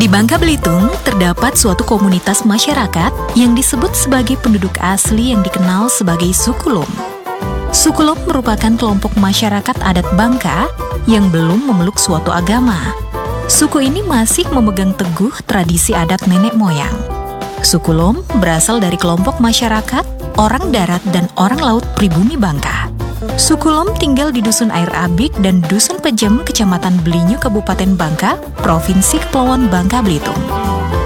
Bangka Belitung terdapat suatu komunitas masyarakat yang disebut sebagai penduduk asli yang dikenal sebagai suku Lom. Suku Lom merupakan kelompok masyarakat adat Bangka yang belum memeluk suatu agama. Suku ini masih memegang teguh tradisi adat nenek moyang. Suku Lom berasal dari kelompok masyarakat, orang darat dan orang laut pribumi Bangka. Suku Lom tinggal di Dusun Air Abik dan Dusun Pejem, Kecamatan Belinyu, Kabupaten Bangka, Provinsi Kepulauan Bangka Belitung.